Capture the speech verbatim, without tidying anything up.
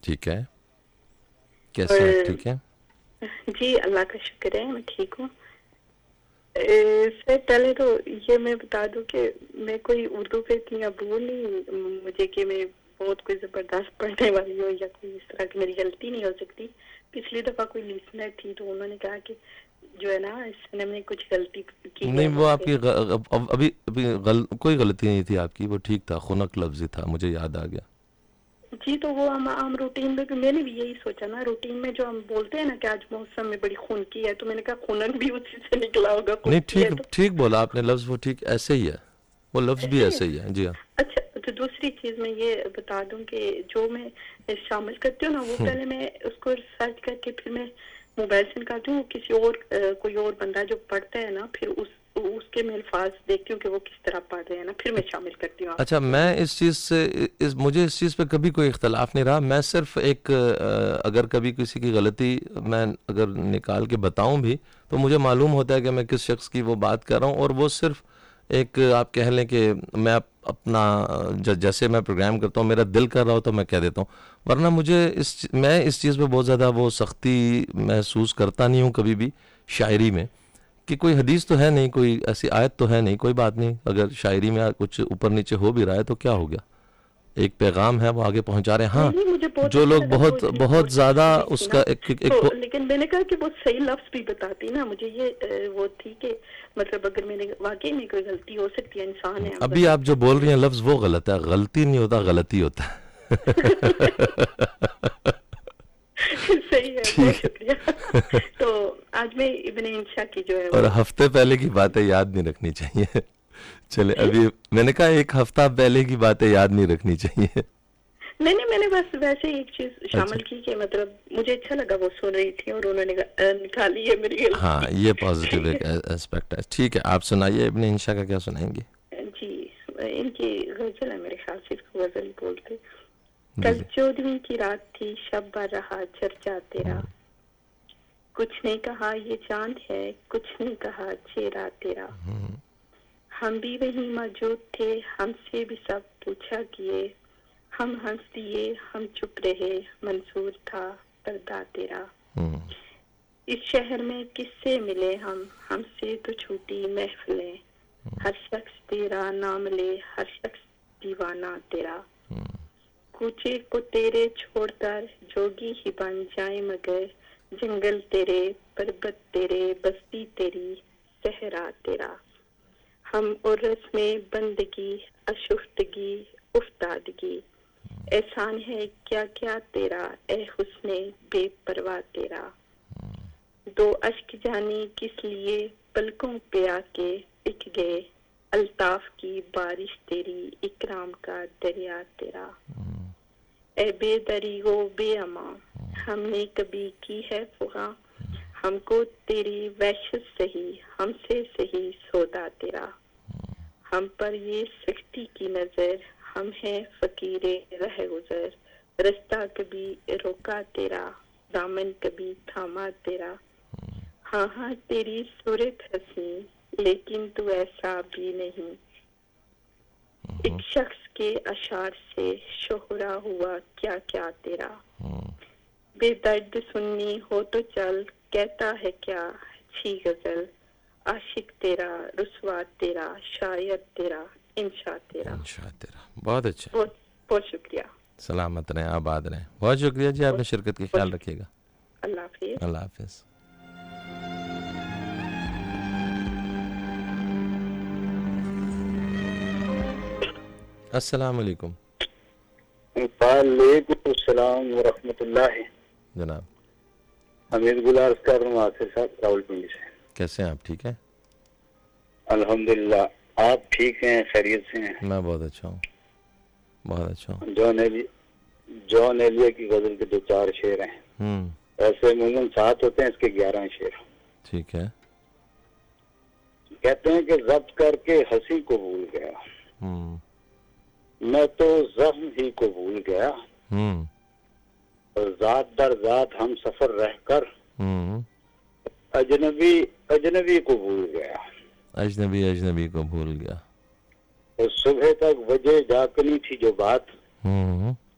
ٹھیک ہے، کیسے ہیں؟ ٹھیک ہے جی اللہ کا شکر ہے، میں ٹھیک ہوں. سر پہلے تو یہ میں بتا دوں کہ میں کوئی اردو پہ اتنی ابول نہیں مجھے کہ میں بہت کوئی زبردست پڑھنے والی ہوں یا کوئی اس طرح کی میری غلطی نہیں ہو سکتی. پچھلی دفعہ کوئی لسنر تھی تو انہوں نے کہا کہ جو ہے نا اس نے میں کچھ غلطی کی ہے. نہیں، وہ آپ کی ابھی ابھی غل... کوئی غلطی نہیں تھی آپ کی، وہ ٹھیک تھا، خنک لفظ ہی تھا، مجھے یاد آ گیا. جی تو وہ ہم ہم روٹین میں بھی میں نے بھی یہی سوچا نا، روٹین میں جو ہم بولتے ہیں نا کہ آج موسم میں بڑی خنکی ہے، تو میں نے کہا خنک بھی اسی سے نکلا ہوگا. نہیں ٹھیک ٹھیک بولا آپ نے لفظ، وہ ٹھیک ایسے ہی ہے، وہ لفظ بھی ایسے ہی ہے. جی ہاں. اچھا تو دوسری چیز میں یہ بتا دوں کہ جو میں شامل کرتی ہوں نا وہ پہلے میں اس کو سرچ کر کے پھر میں موبائل سے نکالتی ہوں، کسی اور کوئی اور بندہ جو پڑھتا ہے نا پھر اس اس کے میں الفاظ دیکھتی ہوں کہ وہ کس طرح پڑھ رہے ہیں نا، پھر میں شامل کرتی ہوں. اچھا میں اس چیز سے اس مجھے اس چیز پہ کبھی کوئی اختلاف نہیں رہا. میں صرف ایک اگر کبھی کسی کی غلطی میں اگر نکال کے بتاؤں بھی تو مجھے معلوم ہوتا ہے کہ میں کس شخص کی وہ بات کر رہا ہوں، اور وہ صرف ایک آپ کہہ لیں کہ میں اپنا جیسے میں پروگرام کرتا ہوں میرا دل کر رہا ہو تو میں کہہ دیتا ہوں، ورنہ مجھے اس میں اس چیز پہ بہت زیادہ وہ سختی محسوس کرتا نہیں ہوں کبھی بھی شاعری میں، کہ کوئی حدیث تو ہے نہیں، کوئی ایسی آیت تو ہے نہیں، کوئی بات نہیں، اگر شاعری میں کچھ اوپر نیچے ہو بھی رہا ہے تو کیا ہو گیا، ایک پیغام ہے وہ آگے پہنچا رہے ہیں. ہاں جو لوگ بہت بہت زیادہ اس کا ایک لیکن میں نے کہا کہ وہ صحیح لفظ بھی بتاتی نا، مجھے یہ وہ تھی کہ مطلب اگر میں نے واقعی میں کوئی غلطی ہو سکتی ہے، انسان ہے. ابھی آپ جو بول رہی ہیں لفظ وہ غلط ہے، غلطی نہیں ہوتا، غلطی ہوتا ہے. صحیح ہے، بہت شکریہ. تو آج میں ابن انشا کی جو ہے اور ہفتے پہلے کی باتیں یاد نہیں رکھنی چاہیے. چلے ابھی میں نے کہا ایک ہفتہ پہلے کی باتیں یاد نہیں رکھنی چاہیے. نہیں نہیں میں نے بس ویسے ہی ایک چیز شامل کی کہ مطلب مجھے اچھا لگا وہ سن رہی تھی اور انہوں نے نکالی ہے میری غلطی. ہاں یہ پازیٹیو ایک اسپیکٹ ہے. ٹھیک ہے آپ سنائیے ابن انشا کا کیا سنائیں گے؟ جی ان کی غزل ہے، میرے خیال سے اس کو غزل بولتے. کل چودھویں کی رات تھی، شب بر رہا چرچا تیرا، کچھ نہیں کہا یہ چاند ہے، کچھ نہیں کہا چہرہ تیرا، ہم بھی وہیں موجود تھے، ہم سے بھی سب پوچھا کیے، ہم ہنس دیے ہم چپ رہے، منظور تھا پردہ تیرا. اس شہر میں کس سے ملے ہم ہم سے تو چھوٹی محفلیں، ہر شخص تیرا نام لے، ہر شخص دیوانہ تیرا، کوچے کو تیرے چھوڑ کر جوگی ہی بن جائیں مگر، جنگل تیرے پربت تیرے بستی تیری صحرا تیرا، ہم عرس میں بندگی اشفتگی افتادگی، احسان ہے کیا کیا تیرا اے حسن بے پرواہ تیرا، دو اشک جانی کس لیے پلکوں پہ آ کے ٹک گئے، الطاف کی بارش تیری اکرام کا دریا تیرا، اے بے دری و بے اما ہم نے کبھی کی ہے فغاں، ہم کو تیری وحشت سہی ہم سے سہی سودا تیرا، ہم پر یہ سختی کی نظر ہم ہیں فقیر رہ گزر، رستہ کبھی روکا تیرا دامن کبھی تھاما تیرا، ہاں ہاں تیری صورت حسین لیکن تو ایسا بھی نہیں، ایک شخص کے اشعار سے شہرا ہوا کیا کیا تیرا، بے درد سننی ہو تو چل کہتا ہے کیا اچھی غزل، عاشق تیرا رسوا تیرا شاعر تیرا انشا تیرا. انشا تیرا بہت اچھا، بہت بہت شکریہ. سلامت رہیں، آباد رہیں. بہت شکریہ جی، آپ نے شرکت کی، خیال رکھیے گا. اللہ حافظ. اللہ حافظ. السلام علیکم. وعلیکم السلام ورحمۃ اللہ. جناب حمید گلار کر رہا ہوں آصف صاحب راول پنڈی سے. کیسے ہیں آپ؟ ٹھیک ہیں الحمدللہ. آپ ٹھیک ہیں؟ خیریت سے ہیں؟ میں بہت اچھا ہوں، بہت اچھا ہوں. جون ایلی جون ایلیا کی غزل کے دو چار شعر ہیں. ہوں ایسے عموماً سات ہوتے ہیں، اس کے گیارہ شعر. ٹھیک ہے. کہتے ہیں کہ ضبط کر کے ہنسی کو بھول گیا، ہوں میں تو زخم ہی کو بھول گیا، ہوں اور ذات در ذات ہم سفر رہ کر ہوں اجنبی اجنبی کو بھول گیا، اجنبی اجنبی کو بھول گیا، اور صبح تک وجہ جاگنی تھی جو بات، ہوں